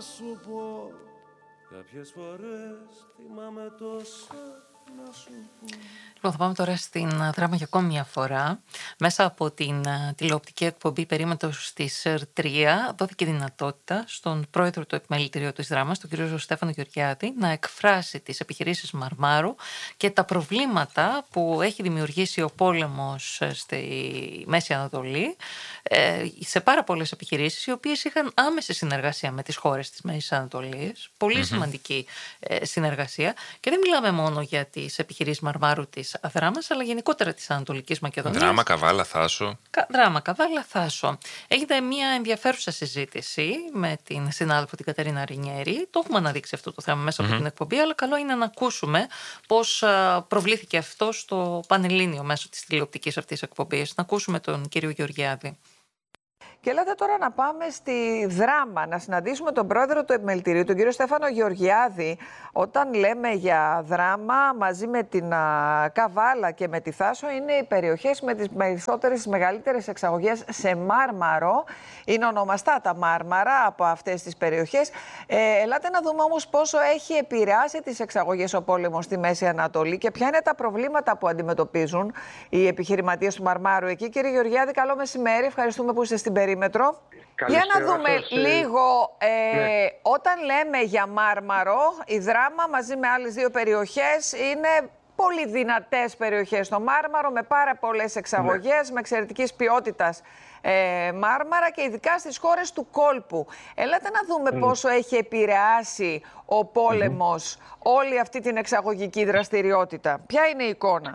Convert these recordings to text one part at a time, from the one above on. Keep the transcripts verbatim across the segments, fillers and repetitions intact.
σου πω. Κάποιες φορές θυμάμαι τόσα να σου πω. Λοιπόν, θα πάμε τώρα στην Δράμα για ακόμη μια φορά. Μέσα από την τηλεοπτική εκπομπή Περίμετρος της ΕΡ τρία δόθηκε δυνατότητα στον πρόεδρο του Επιμελητηρίου της Δράμας, τον κύριο Στέφανο Γεωργιάδη, να εκφράσει τις επιχειρήσεις Μαρμάρου και τα προβλήματα που έχει δημιουργήσει ο πόλεμος στη Μέση Ανατολή σε πάρα πολλές επιχειρήσεις, οι οποίες είχαν άμεση συνεργασία με τις χώρες της Μέσης Ανατολής. Πολύ mm-hmm. σημαντική συνεργασία. Και δεν μιλάμε μόνο για τις επιχειρήσεις Μαρμάρου της Δράμας, αλλά γενικότερα της Ανατολικής Μακεδονίας. Δράμα, Καβάλα, Θάσο. Κα, δράμα, Καβάλα, Θάσο. Έγινε μια ενδιαφέρουσα συζήτηση με την συνάδελφο την Κατερίνα Ρινιέρη. Το έχουμε αναδείξει αυτό το θέμα μέσα mm-hmm. από την εκπομπή, αλλά καλό είναι να ακούσουμε πώς προβλήθηκε αυτό στο Πανελλήνιο μέσω της τηλεοπτικής αυτής εκπομπής. Να ακούσουμε τον κύριο Γεωργιάδη. Και ελάτε τώρα να πάμε στη Δράμα, να συναντήσουμε τον πρόεδρο του Επιμελητηρίου, τον κύριο Στέφανο Γεωργιάδη. Όταν λέμε για Δράμα, μαζί με την α, Καβάλα και με τη Θάσο, είναι οι περιοχές με τις περισσότερες, τις μεγαλύτερες εξαγωγές σε μάρμαρο. Είναι ονομαστά τα μάρμαρα από αυτές τις περιοχές. Ε, ελάτε να δούμε όμως πόσο έχει επηρεάσει τις εξαγωγές ο πόλεμος στη Μέση Ανατολή και ποια είναι τα προβλήματα που αντιμετωπίζουν οι επιχειρηματίες του Μαρμάρου εκεί. Κύριε Γεωργιάδη, καλό μεσημέρι. Ευχαριστούμε που είστε στην περίμετρο. Για να δούμε σας, λίγο, ε, ναι. Όταν λέμε για Μάρμαρο, η Δράμα μαζί με άλλες δύο περιοχές είναι πολύ δυνατές περιοχές στο Μάρμαρο, με πάρα πολλές εξαγωγές, ναι. με εξαιρετικής ποιότητας ε, Μάρμαρα και ειδικά στις χώρες του κόλπου. Ελάτε να δούμε mm. πόσο έχει επηρεάσει ο πόλεμος mm-hmm. όλη αυτή την εξαγωγική δραστηριότητα. Ποια είναι η εικόνα?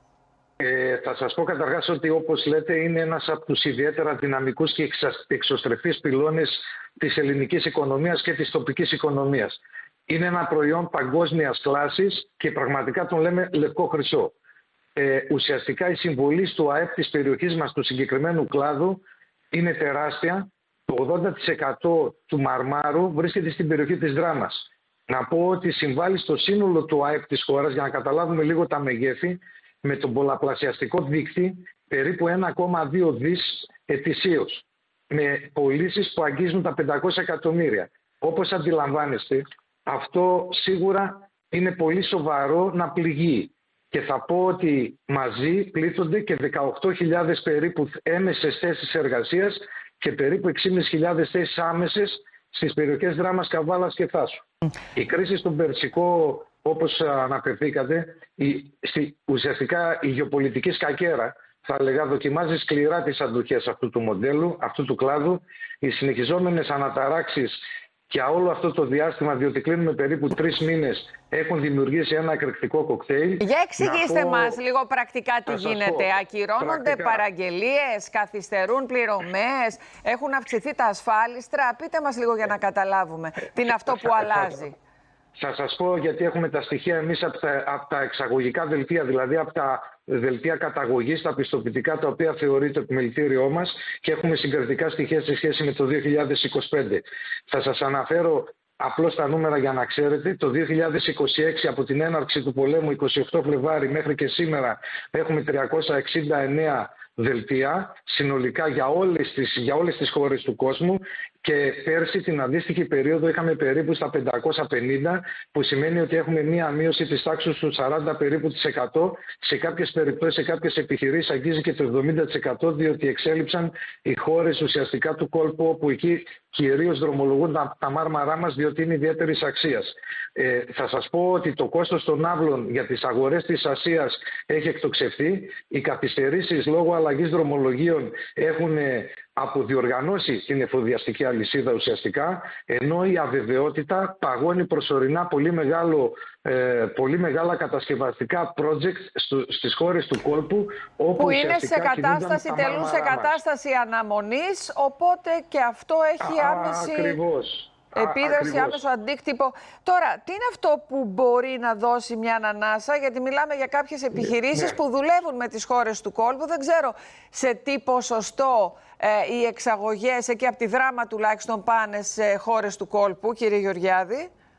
Ε, θα σας πω καταρχάς ότι, όπως λέτε, είναι ένας από τους ιδιαίτερα δυναμικούς και εξωστρεφείς πυλώνες της ελληνικής οικονομίας και της τοπικής οικονομίας. Είναι ένα προϊόν παγκόσμιας κλάσης και πραγματικά τον λέμε λευκό χρυσό. Ε, ουσιαστικά η συμβολή του ΑΕΠ της περιοχής μας, του συγκεκριμένου κλάδου, είναι τεράστια. Το ογδόντα τοις εκατό του Μαρμάρου βρίσκεται στην περιοχή της Δράμας. Να πω ότι συμβάλλει στο σύνολο του ΑΕΠ της χώρας, για να καταλάβουμε λίγο τα μεγέθη, με τον πολλαπλασιαστικό δείκτη περίπου ένα κόμμα δύο δις ετησίως, με πωλήσεις που αγγίζουν τα πεντακόσια εκατομμύρια. Όπως αντιλαμβάνεστε, αυτό σίγουρα είναι πολύ σοβαρό να πληγεί. Και θα πω ότι μαζί πλήττονται και δεκαοκτώ χιλιάδες περίπου έμεσες θέσεις εργασίας και περίπου έξι χιλιάδες πεντακόσιες θέσεις άμεσες στις περιοχές Δράμας, Καβάλας και Θάσου. Η κρίση στον Περσικό, όπως αναφερθήκατε, η, στη, ουσιαστικά η γεωπολιτική σκακέρα, θα έλεγα, δοκιμάζει σκληρά τις αντοχές αυτού του μοντέλου, αυτού του κλάδου. Οι συνεχιζόμενες αναταράξεις για όλο αυτό το διάστημα, διότι κλείνουμε περίπου τρεις μήνες, έχουν δημιουργήσει ένα εκρηκτικό κοκτέιλ. Για εξηγήστε πω... μας λίγο πρακτικά τι γίνεται. Πω. Ακυρώνονται πρακτικά παραγγελίες, καθυστερούν πληρωμές, έχουν αυξηθεί τα ασφάλιστρα. Πείτε μας λίγο για να καταλάβουμε τι είναι αυτό που αλλάζει. Θα σας πω, γιατί έχουμε τα στοιχεία εμείς από τα, από τα εξαγωγικά δελτία, δηλαδή από τα δελτία καταγωγής, τα πιστοποιητικά τα οποία θεωρεί το επιμελητήριό μας, και έχουμε συγκριτικά στοιχεία σε σχέση με το δύο χιλιάδες είκοσι πέντε. Θα σας αναφέρω απλώς τα νούμερα για να ξέρετε. Το δύο χιλιάδες είκοσι έξι, από την έναρξη του πολέμου εικοστή ογδόη Φλεβάρη μέχρι και σήμερα, έχουμε τριακόσια εξήντα εννέα δελτία συνολικά για όλες τις, για όλες τις χώρες του κόσμου, και πέρσι την αντίστοιχη περίοδο είχαμε περίπου στα πεντακόσια πενήντα, που σημαίνει ότι έχουμε μία μείωση της τάξης του σαράντα περίπου της εκατό. Σε κάποιες περιπτώσεις, σε κάποιες επιχειρήσεις αγγίζει και το εβδομήντα τοις εκατό, διότι εξέλιψαν οι χώρες ουσιαστικά του κόλπου, όπου εκεί κυρίως δρομολογούν τα, τα μάρμαρά μας, διότι είναι ιδιαίτερης αξίας. Ε, θα σας πω ότι το κόστος των ναύλων για τις αγορές της Ασίας έχει εκτοξευθεί. Οι καθυστερήσεις λόγω αλλαγής δρομολογίων έχουν αποδιοργανώσει την εφοδιαστική αλυσίδα ουσιαστικά, ενώ η αβεβαιότητα παγώνει προσωρινά πολύ, μεγάλο, ε, πολύ μεγάλα κατασκευαστικά project στο, στις χώρες του κόλπου, όπου που είναι σε κατάσταση, τελούν σε κατάσταση αναμονής, οπότε και αυτό έχει Α, άμεση... Ακριβώς. επίδραση, άμεσο αντίκτυπο. Τώρα, τι είναι αυτό που μπορεί να δώσει μια ανανάσα, γιατί μιλάμε για κάποιες επιχειρήσεις ναι. που δουλεύουν με τις χώρες του κόλπου. Δεν ξέρω σε τι ποσοστό ε, οι εξαγωγές εκεί από τη Δράμα τουλάχιστον πάνε σε χώρες του κόλπου, κύριε Γεωργιάδη.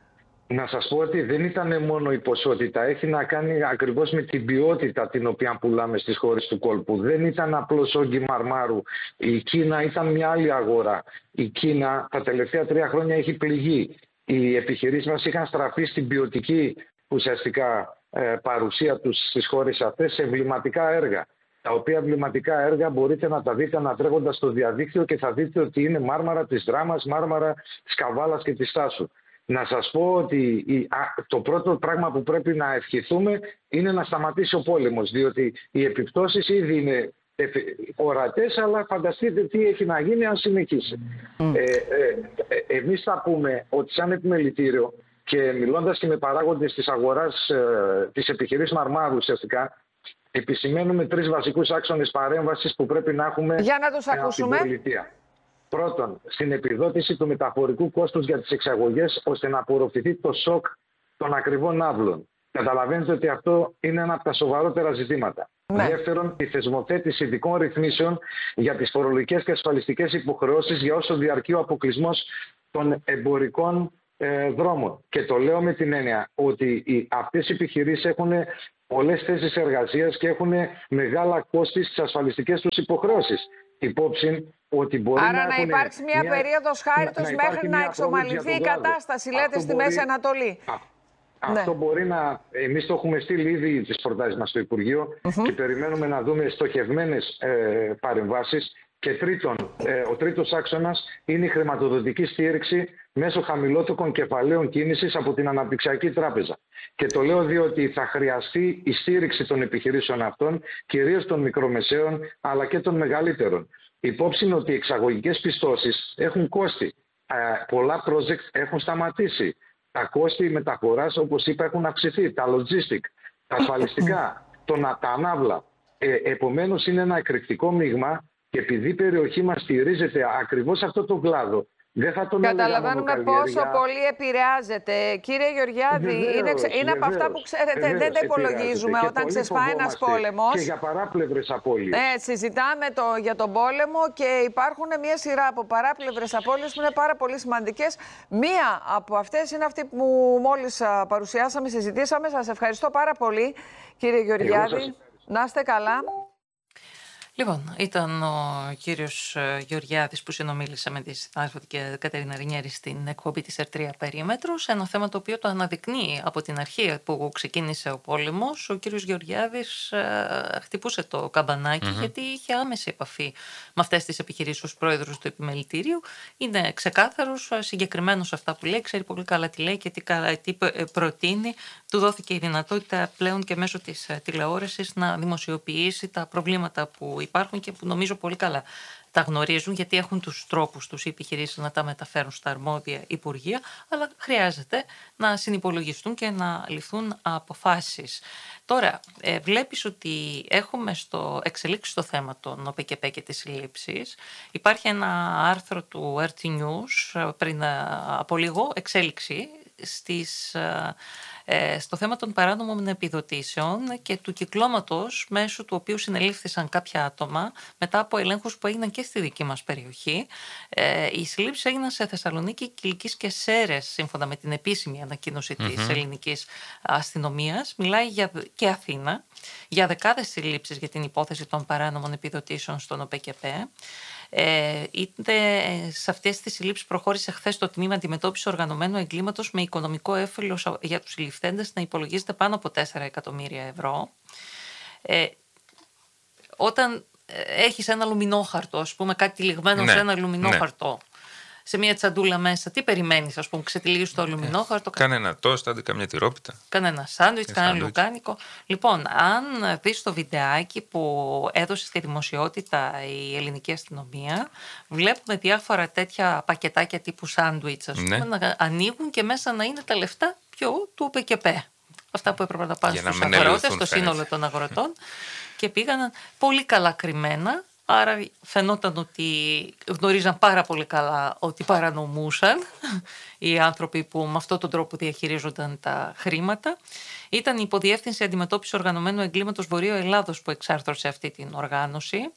Να σας πω ότι δεν ήταν μόνο η ποσότητα, έχει να κάνει ακριβώς με την ποιότητα την οποία πουλάμε στις χώρες του κόλπου. Δεν ήταν απλώς όγκη μαρμάρου. Η Κίνα ήταν μια άλλη αγορά. Η Κίνα τα τελευταία τρία χρόνια έχει πληγεί. Οι επιχειρήσεις μας είχαν στραφεί στην ποιοτική ουσιαστικά ε, παρουσία τους στις χώρες αυτές σε εμβληματικά έργα. Τα οποία εμβληματικά έργα μπορείτε να τα δείτε ανατρέχοντας στο διαδίκτυο και θα δείτε ότι είναι μάρμαρα της Δράμας, μάρμαρα της Καβάλας και της Τάσου. Να σας πω ότι το πρώτο πράγμα που πρέπει να ευχηθούμε είναι να σταματήσει ο πόλεμος, διότι οι επιπτώσεις ήδη είναι ορατές, αλλά φανταστείτε τι έχει να γίνει αν συνεχίσει. Mm. Ε, ε, εμείς θα πούμε ότι σαν επιμελητήριο και μιλώντας και με παράγοντες της αγοράς ε, της επιχειρήσης Μαρμάρου ουσιαστικά, επισημαίνουμε τρεις βασικούς άξονες παρέμβασης που πρέπει να έχουμε. Για να τους ακούσουμε. Πρώτον, στην επιδότηση του μεταφορικού κόστους για τις εξαγωγές, ώστε να απορροφηθεί το σοκ των ακριβών ναύλων. Καταλαβαίνετε ότι αυτό είναι ένα από τα σοβαρότερα ζητήματα. Ναι. Δεύτερον, η θεσμοθέτηση ειδικών ρυθμίσεων για τις φορολογικές και ασφαλιστικές υποχρεώσεις για όσο διαρκεί ο αποκλεισμός των εμπορικών ε, δρόμων. Και το λέω με την έννοια ότι οι, αυτές οι επιχειρήσεις έχουν πολλές θέσεις εργασίας και έχουν μεγάλα κόστη στις ασφαλιστικές τους υποχρεώσεις. Υπόψη ότι μπορεί Άρα να, να υπάρξει μια, μια περίοδος χάριτος μέχρι να εξομαλυνθεί η κατάσταση, λέτε, αυτό στη μπορεί... Μέση Ανατολή. Α, ναι. Αυτό μπορεί να... Εμείς το έχουμε στείλει ήδη τις προτάσεις μας στο Υπουργείο uh-huh. και περιμένουμε να δούμε στοχευμένες ε, παρεμβάσεις. Και τρίτον, ε, ο τρίτος άξονας είναι η χρηματοδοτική στήριξη μέσω χαμηλότοκων κεφαλαίων κίνησης από την Αναπτυξιακή Τράπεζα. Και το λέω διότι θα χρειαστεί η στήριξη των επιχειρήσεων αυτών, κυρίως των μικρομεσαίων αλλά και των μεγαλύτερων. Υπόψη είναι ότι οι εξαγωγικές πιστώσεις έχουν κόστη. Ε, πολλά project έχουν σταματήσει. Τα κόστη μεταφοράς, όπως είπα, έχουν αυξηθεί. Τα logistic, τα ασφαλιστικά, το, τα ανάβλα. Ε, επομένως είναι ένα εκρηκτικό μείγμα. Και επειδή η περιοχή μας στηρίζεται ακριβώς αυτό το κλάδο, δεν θα τον καταλαβαίνουμε πόσο πολύ επηρεάζεται. Κύριε Γεωργιάδη, βεβαίως, είναι, ξε... είναι από αυτά που ξέρετε, βεβαίως, δεν τα υπολογίζουμε όταν ξεσπάει ένας πόλεμος. Και για παράπλευρες απώλειες. Ναι, συζητάμε το, για τον πόλεμο και υπάρχουν μια σειρά από παράπλευρες απώλειες που είναι πάρα πολύ σημαντικές. Μία από αυτές είναι αυτή που μόλις παρουσιάσαμε, συζητήσαμε. Σας ευχαριστώ πάρα πολύ, κύριε Γεωργιάδη. Να είστε καλά. Λοιπόν, ήταν ο κύριος Γεωργιάδης που συνομίλησε με τη συνάδελφο Κατερίνα Ρινιέρη στην εκπομπή της Ερ τρία Περίμετρος, ένα θέμα το οποίο το αναδεικνύει από την αρχή που ξεκίνησε ο πόλεμος. Ο κύριος Γεωργιάδης ε, χτυπούσε το καμπανάκι mm-hmm. γιατί είχε άμεση επαφή με αυτές τις επιχειρήσεις ως πρόεδρος του επιμελητήριου. Είναι ξεκάθαρος, συγκεκριμένος αυτά που λέει, ξέρει πολύ καλά τι λέει και τι, τι προτείνει. Του δόθηκε η δυνατότητα πλέον και μέσω της τηλεόρασης να δημοσιοποιήσει τα προβλήματα που υπάρχουν και που νομίζω πολύ καλά τα γνωρίζουν, γιατί έχουν τους τρόπους τους οι επιχειρήσεις να τα μεταφέρουν στα αρμόδια υπουργεία, αλλά χρειάζεται να συνυπολογιστούν και να ληφθούν αποφάσεις. Τώρα, ε, βλέπεις ότι έχουμε στο, εξελίξει το θέμα των ΟΠΕΚΕΠΕ και της συλλήψης. Υπάρχει ένα άρθρο του Ερ τι News πριν από λίγο, εξέλιξη στις... στο θέμα των παράνομων επιδοτήσεων και του κυκλώματος μέσω του οποίου συνελήφθησαν κάποια άτομα μετά από ελέγχους που έγιναν και στη δική μας περιοχή. Ε, οι συλλήψεις έγιναν σε Θεσσαλονίκη, Κιλκής και Σέρρες, σύμφωνα με την επίσημη ανακοίνωση mm-hmm. της ελληνικής αστυνομίας. Μιλάει για, και Αθήνα για δεκάδες συλλήψεις για την υπόθεση των παράνομων επιδοτήσεων στον ΟΠΕΚΕΠΕ. Ε, είτε σε αυτές τις συλλήψεις προχώρησε χθες το τμήμα αντιμετώπισης οργανωμένου εγκλήματος με οικονομικό έφελος για τους συλληφθέντες να υπολογίζεται πάνω από τέσσερα εκατομμύρια ευρώ. Ε, όταν έχεις ένα λουμινόχαρτο, ας πούμε, κάτι τυλιγμένο ναι, σε ένα λουμινόχαρτο, ναι. σε μια τσαντούλα μέσα, τι περιμένεις, ας πούμε, ξετυλίγεις το αλουμινόχαρτο. Κανένα τόστ, άντε καμιά τυρόπιτα. Κανένα σάντουιτς, κανένα λουκάνικο. Λοιπόν, αν δεις το βιντεάκι που έδωσε στη δημοσιότητα η ελληνική αστυνομία, βλέπουμε διάφορα τέτοια πακετάκια τύπου σάντουιτς, ας πούμε, ναι. να ανοίγουν και μέσα να είναι τα λεφτά πιο του ΟΠΕΚΕΠΕ. Αυτά που έπρεπε να πάνε στους αγρότες, στο σύνολο των αγροτών. Και πήγαν πολύ καλά κρυμμένα. Άρα φαινόταν ότι γνωρίζαν πάρα πολύ καλά ότι παρανομούσαν οι άνθρωποι που με αυτόν τον τρόπο διαχειρίζονταν τα χρήματα. Ήταν η Υποδιεύθυνση Αντιμετώπισης Οργανωμένου Εγκλήματος Βορείου Ελλάδος που εξάρθρωσε αυτή την οργάνωση.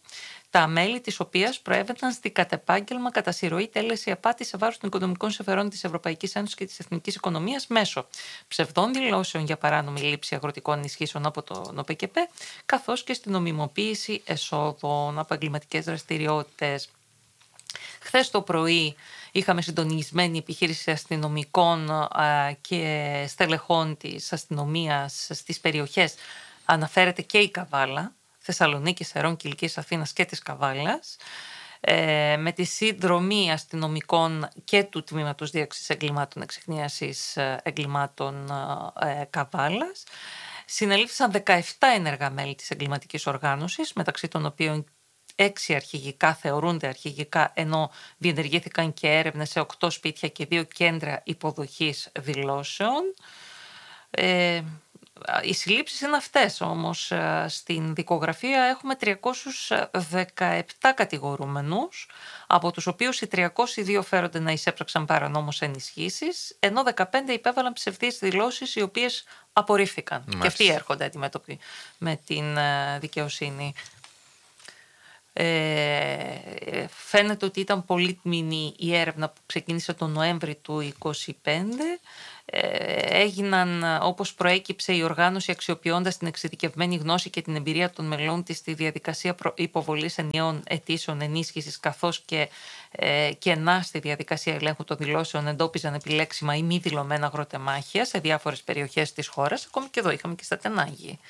τα μέλη της οποίας προέβαιναν στη κατ' επάγγελμα κατά συρροή τέλεση απάτη σε βάρος των οικονομικών συμφερόντων της Ευρωπαϊκής Ένωσης και της εθνικής οικονομίας μέσω ψευδών δηλώσεων για παράνομη λήψη αγροτικών ενισχύσεων από τον ΟΠΕΚΕΠ, καθώς και στην νομιμοποίηση εσόδων από εγκληματικές δραστηριότητες. Χθες το πρωί είχαμε συντονισμένη επιχείρηση αστυνομικών και στελεχών της αστυνομίας στις περιοχές. Αναφέρεται και η Καβάλα, Θεσσαλονίκη, Σερών, Κιλκής, Αθήνας και της Καβάλας, ε, με τη συνδρομή αστυνομικών και του Τμήματος Δίωξης Εγκλημάτων Εξυχνίασης Εγκλημάτων ε, Καβάλας. Συνελήφθησαν δεκαεπτά ενεργά μέλη της εγκληματικής οργάνωσης, μεταξύ των οποίων έξι αρχηγικά θεωρούνται αρχηγικά, ενώ διενεργήθηκαν και έρευνες σε οκτώ σπίτια και δύο κέντρα υποδοχής δηλώσεων. Ε, οι συλλήψεις είναι αυτές, όμως στην δικογραφία έχουμε τριακόσιους δεκαεπτά κατηγορούμενους, από τους οποίους οι τριακόσιοι δύο φέρονται να εισέπραξαν παρανόμως ενισχύσεις, ενώ δεκαπέντε υπέβαλαν ψευδείς δηλώσεις οι οποίες απορρίφθηκαν. Μάλιστα. Και αυτοί έρχονται αντιμέτωποι με την δικαιοσύνη. Ε, φαίνεται ότι ήταν πολύτιμη η έρευνα που ξεκίνησε τον Νοέμβρη του είκοσι πέντε. Ε, έγιναν, όπως προέκυψε, η οργάνωση αξιοποιώντας την εξειδικευμένη γνώση και την εμπειρία των μελών της στη διαδικασία υποβολής ενιαίων αιτήσεων ενίσχυσης, καθώς και ε, κενά στη διαδικασία ελέγχου των δηλώσεων, εντόπιζαν επιλέξιμα ή μη δηλωμένα αγροτεμάχια σε διάφορες περιοχές της χώρας. Ακόμη και εδώ είχαμε και στα Τενάγη.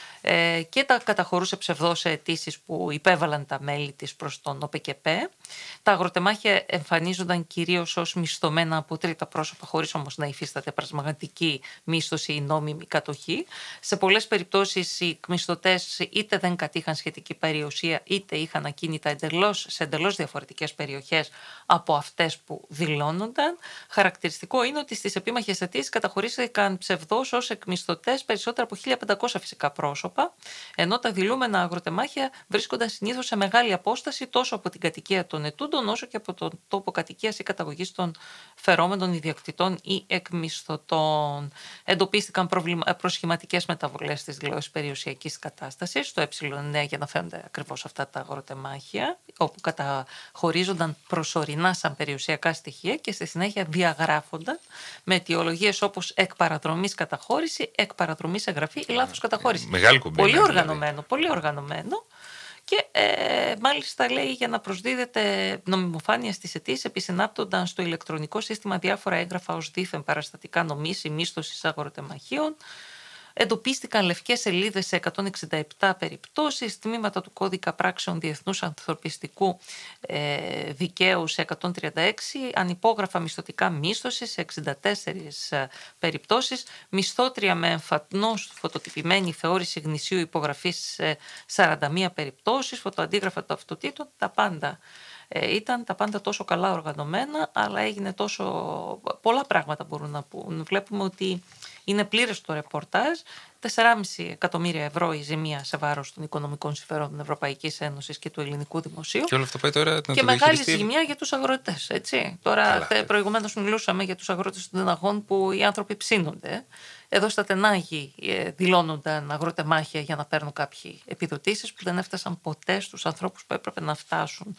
Και τα καταχωρούσε ψευδώς σε αιτήσεις που υπέβαλαν τα μέλη της προς τον ΟΠΕΚΕΠ. Τα αγροτεμάχια εμφανίζονταν κυρίως ως μισθωμένα από τρίτα πρόσωπα, χωρίς όμως να υφίσταται πραγματική μίσθωση ή νόμιμη κατοχή. Σε πολλές περιπτώσεις οι μισθωτές είτε δεν κατήχαν σχετική περιουσία, είτε είχαν ακίνητα εντελώς, σε εντελώς διαφορετικές περιοχές από αυτές που δηλώνονταν. Χαρακτηριστικό είναι ότι στις επίμαχες αιτήσεις καταχωρήθηκαν ψευδώς ως εκμισθωτές περισσότερα από χίλια πεντακόσια φυσικά πρόσωπα, ενώ τα δηλούμενα αγροτεμάχια βρίσκονταν συνήθως σε μεγάλη απόσταση τόσο από την κατοικία των ετούντων όσο και από τον τόπο κατοικίας ή καταγωγής των φερόμενων ιδιοκτητών ή εκμισθωτών. Εντοπίστηκαν προσχηματικές μεταβολές στις δηλώσεις περιουσιακής κατάστασης, στο ε εννέα, για να φαίνονται ακριβώς αυτά τα αγροτεμάχια, όπου καταχωρίζονταν προσωρινά σαν περιουσιακά στοιχεία και στη συνέχεια διαγράφονταν με αιτιολογίες όπως εκ παραδρομής καταχώρηση, εκ παραδρομής εγγραφή ή λάθος καταχώρηση. Μεγάλη κουμπίνα, πολύ δηλαδή. οργανωμένο, πολύ οργανωμένο. Και ε, μάλιστα λέει, για να προσδίδεται νομιμοφάνεια στις αιτήσεις, επισυνάπτονταν στο ηλεκτρονικό σύστημα διάφορα έγγραφα ως δήθεν παραστατικά νομής ή μίσθωσης αγροτεμαχίων. Εντοπίστηκαν λευκές σελίδες σε εκατόν εξήντα επτά περιπτώσεις, τμήματα του κώδικα πράξεων διεθνούς ανθρωπιστικού ε, δικαίου σε εκατόν τριάντα έξι, ανυπόγραφα μισθωτικά μίσθωση σε εξήντα τέσσερις ε, περιπτώσεις, μισθώτρια με εμφανώς φωτοτυπημένη θεώρηση γνησίου υπογραφής σε σαράντα μία περιπτώσεις, φωτοαντίγραφα των αυτοτήτων, τα πάντα. Ε, ήταν τα πάντα τόσο καλά οργανωμένα, αλλά έγινε τόσο πολλά πράγματα μπορούν να πούν. Βλέπουμε ότι είναι πλήρες το ρεπορτάζ, τέσσερα κόμμα πέντε εκατομμύρια ευρώ η ζημία σε βάρος των οικονομικών συμφερόντων Ευρωπαϊκής Ένωσης και του ελληνικού δημοσίου. Και όλο αυτό πάει τώρα να και το μεγάλη διαχειριστεί. ζημιά για τους αγροτές. Έτσι. Τώρα, προηγουμένως μιλούσαμε για τους αγρότες των Τεναγών που οι άνθρωποι ψήνονται. Εδώ στα Τενάγη δηλώνονταν αγροτεμάχια για να παίρνουν κάποιοι επιδοτήσεις που δεν έφτασαν ποτέ στους ανθρώπους που έπρεπε να φτάσουν.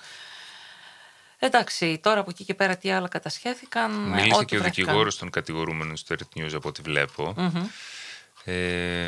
Εντάξει, τώρα από εκεί και πέρα τι άλλα κατασχέθηκαν. Μίλησε και ο δικηγόρος των κατηγορούμενων στο Earth News από ό,τι βλέπω. Mm-hmm. Ε,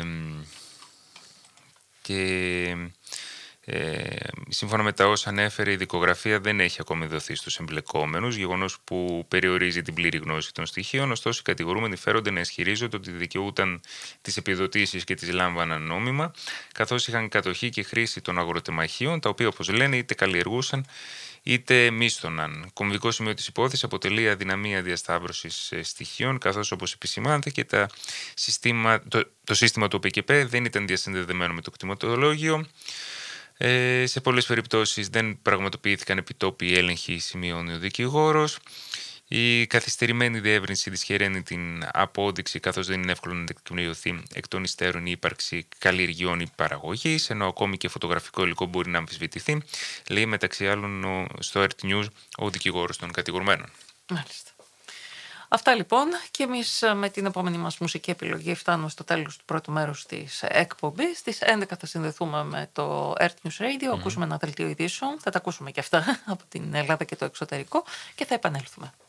και ε, σύμφωνα με τα όσα ανέφερε, η δικογραφία δεν έχει ακόμη δοθεί στους εμπλεκόμενους, γεγονός που περιορίζει την πλήρη γνώση των στοιχείων. Ωστόσο, οι κατηγορούμενοι φέρονται να ισχυρίζονται ότι δικαιούταν τις επιδοτήσεις και τις λάμβαναν νόμιμα, καθώς είχαν κατοχή και χρήση των αγροτεμαχίων, τα οποία, όπως λένε, είτε καλλιεργούσαν είτε μίσθωναν. Κομβικό σημείο της υπόθεσης αποτελεί η αδυναμία διασταύρωσης στοιχείων, καθώς, όπως επισημάνθηκε, τα συστήμα, το, το σύστημα του ΟΠΕΚΕΠ δεν ήταν διασυνδεδεμένο με το κτηματολόγιο. Ε, σε πολλές περιπτώσεις δεν πραγματοποιήθηκαν επιτόπιοι έλεγχοι, σημειώνει ο δικηγόρος. Η καθυστερημένη διεύρυνση δυσχεραίνει την απόδειξη, καθώς δεν είναι εύκολο να τεκμηριωθεί εκ των υστέρων η ύπαρξη καλλιεργειών ή παραγωγής, ενώ ακόμη και φωτογραφικό υλικό μπορεί να αμφισβητηθεί, λέει μεταξύ άλλων στο Earth News ο δικηγόρος των κατηγορουμένων. Μάλιστα. Αυτά λοιπόν, και εμείς με την επόμενη μας μουσική επιλογή φτάνουμε στο τέλος του πρώτου μέρους της εκπομπής. Στις έντεκα θα συνδεθούμε με το Earth News Radio, mm-hmm. ακούσουμε ένα δελτίο ειδήσεων, θα τα ακούσουμε και αυτά από την Ελλάδα και το εξωτερικό και θα επανέλθουμε.